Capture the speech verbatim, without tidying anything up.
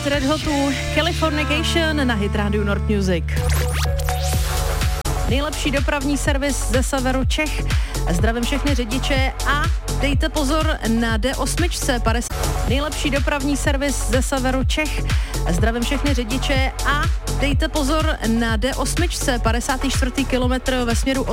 Red Hotu Californication na Hit Radio North Music. Nejlepší dopravní servis ze severu Čech. Zdravím všechny řidiče a dejte pozor na D osm padesát. Nejlepší dopravní servis ze severu Čech. Zdravím všechny řidiče a dejte pozor na D osm padesát čtyři kilometr ve směru od